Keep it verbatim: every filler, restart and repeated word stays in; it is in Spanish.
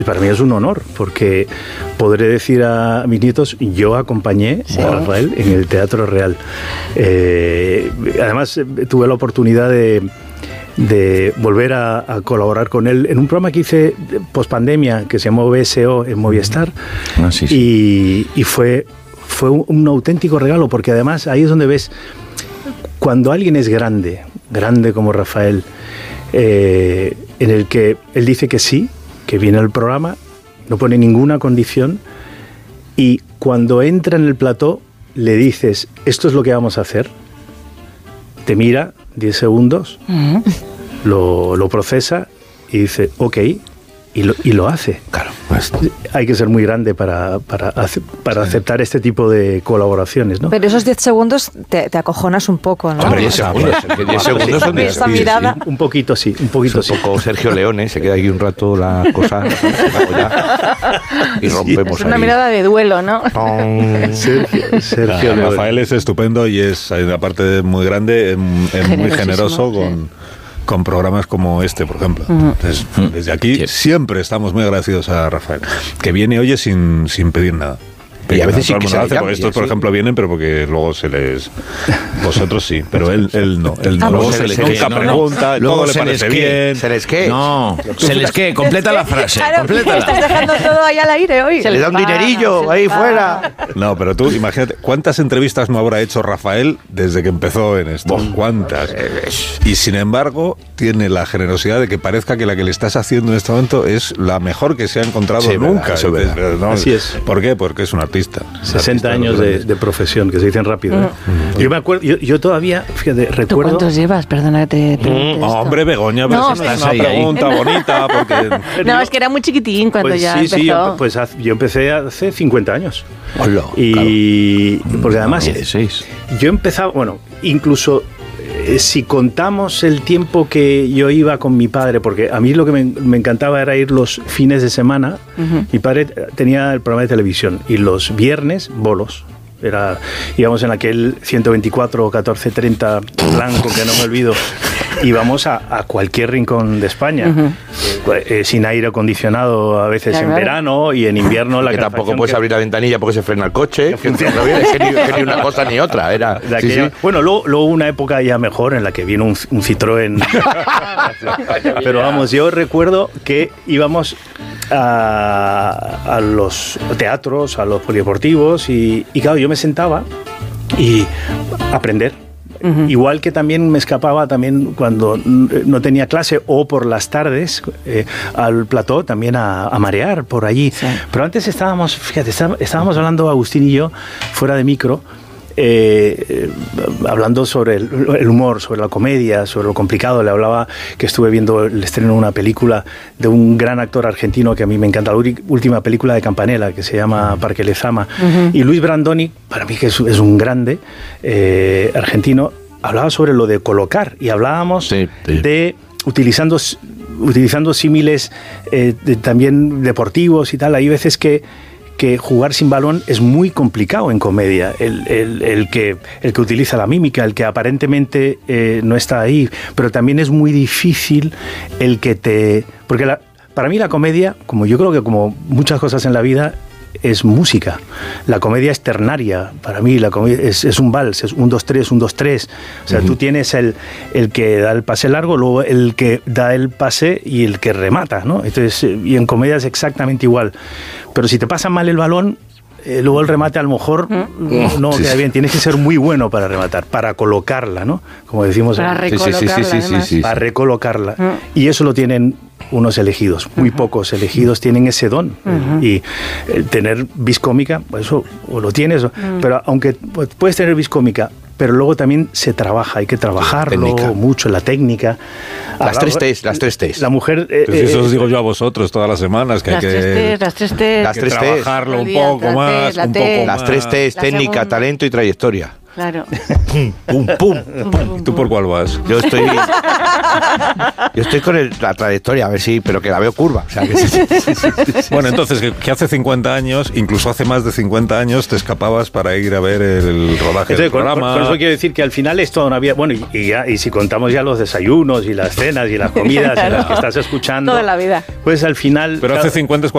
Para mí es un honor, porque podré decir a mis nietos, yo acompañé sí. a Rafael en el Teatro Real. Eh, además, tuve la oportunidad de, de volver a, a colaborar con él en un programa que hice pospandemia, que se llamó B S O en Movistar, ah, sí, sí. Y, y fue, fue un, un auténtico regalo, porque además ahí es donde ves, cuando alguien es grande, grande como Rafael, eh, en el que él dice que sí, que viene al programa, no pone ninguna condición, y cuando entra en el plató le dices, esto es lo que vamos a hacer, te mira diez segundos, uh-huh. lo, lo procesa y dice, ok, y lo, y lo hace. Claro, pues. Hay que ser muy grande para, para, para aceptar este tipo de colaboraciones, ¿no? Pero esos diez segundos te, te acojonas un poco, ¿no? Hombre, diez segundos, diez segundos son diez. Esa mirada. Sí, un poquito sí, un poquito sí. Un poco Sergio Leone, se queda aquí un rato la cosa y rompemos sí, es una ahí. Mirada de duelo, ¿no? Sergio, Sergio Leone. Rafael es estupendo y es, aparte de muy grande, es, es muy generoso con... Sí. con programas como este, por ejemplo. Uh-huh. Entonces, desde aquí sí. siempre estamos muy agradecidos a Rafael, que viene oye sin, sin pedir nada. Y a veces sí que se hace, porque estos, por ejemplo, vienen, pero porque luego se les... Vosotros sí, pero él, él no. Él no. Ah, luego se les nunca no, pregunta, no. todo le parece bien. ¿Se les qué? No, se les qué, completa la frase. Claro, complétala. Estás dejando todo ahí al aire hoy. Se le da un dinerillo ahí fuera. No, pero tú, imagínate, ¿cuántas entrevistas no habrá hecho Rafael desde que empezó en esto? ¿Cuántas? Y sin embargo, tiene la generosidad de que parezca que la que le estás haciendo en este momento es la mejor que se ha encontrado sí, nunca. Eso es Entonces, no, así es. ¿Por qué? Porque es un artista. sesenta años de, de profesión, que se dicen rápido. ¿eh? Uh-huh. Yo me acuerdo, yo, yo todavía, fíjate, recuerdo... ¿Tú cuántos llevas? Perdona que te pregunte mm, Hombre, Begoña, pero no, es una ahí, pregunta ahí. bonita, porque... No, es que era muy chiquitín cuando pues ya sí, empezó. Sí, yo, pues yo empecé hace cincuenta años. Hola, y claro. porque además... dieciséis. Yo empezaba, bueno, incluso... Si contamos el tiempo que yo iba con mi padre, porque a mí lo que me, me encantaba era ir los fines de semana, uh-huh. mi padre tenía el programa de televisión y los viernes bolos. Era, íbamos en aquel ciento veinticuatro o catorce treinta blanco, que no me olvido, íbamos a, a cualquier rincón de España, uh-huh. eh, sin aire acondicionado a veces claro, en claro. verano y en invierno. La que tampoco puedes que, abrir la ventanilla porque se frena el coche, que, que, no viene, que, ni, que ni una cosa ni otra. Era, de aquella, sí, sí. Bueno, luego, luego una época ya mejor en la que vino un, un Citroën. Pero vamos, yo recuerdo que íbamos a, a los teatros, a los polideportivos y, y claro, yo me sentaba y aprender. Uh-huh. Igual que también me escapaba también cuando no tenía clase o por las tardes eh, al plató también a, a marear por allí. Sí. Pero antes estábamos, fíjate, estábamos hablando Agustín y yo fuera de micro. Eh, eh, hablando sobre el, el humor, sobre la comedia, sobre lo complicado. Le hablaba que estuve viendo el estreno de una película de un gran actor argentino que a mí me encanta, la última película de Campanella, que se llama Parque Lezama. Uh-huh. Y Luis Brandoni, para mí que es, es un grande eh, argentino, hablaba sobre lo de colocar y hablábamos sí, sí. de utilizando utilizando símiles eh, de, también deportivos y tal. Hay veces que que jugar sin balón es muy complicado en comedia, el, el, el, que, el que utiliza la mímica, el que aparentemente eh, no está ahí, pero también es muy difícil el que te... Porque la, para mí la comedia, como yo creo que como muchas cosas en la vida, es música. La comedia es ternaria, para mí la comedia es, es un vals, es un, dos, tres, un, dos, tres. O sea, uh-huh. tú tienes el, el que da el pase largo, luego el que da el pase y el que remata, ¿no? Entonces, y en comedia es exactamente igual. Pero si te pasa mal el balón, eh, luego el remate a lo mejor uh-huh. no queda bien. Tienes que ser muy bueno para rematar, para colocarla, ¿no? Como decimos. Para recolocarla, sí, sí, sí, sí, sí, sí. Para recolocarla. Uh-huh. Y eso lo tienen unos elegidos, muy uh-huh. pocos elegidos tienen ese don. Uh-huh. Y eh, tener vis cómica, pues eso o lo tienes, uh-huh. pero aunque pues, puedes tener vis cómica, pero luego también se trabaja, hay que trabajarlo técnica. mucho, la técnica. Las tres T's, las tres T's. La mujer... Eh, pues eso os digo yo a vosotros todas las semanas, que las hay que... Tres T's, las tres T's. Las tres T's. Trabajarlo un poco más, un poco Las tres T's, técnica, segunda. talento y trayectoria. Claro. Pum, pum, pum. ¿Y tú por cuál vas? Yo estoy... Yo estoy con el, la trayectoria, a ver si... Pero que la veo curva. O sea, que sí, sí, sí, sí, sí. Bueno, entonces, que, que hace cincuenta años, incluso hace más de cincuenta años, te escapabas para ir a ver el rodaje entonces, del programa. Por, por eso quiero decir que al final es toda una vida... Bueno, y, y, ya, y si contamos ya los desayunos y las cenas y las comidas claro. en las que estás escuchando... Toda la vida. Pues al final... Pero hace cincuenta es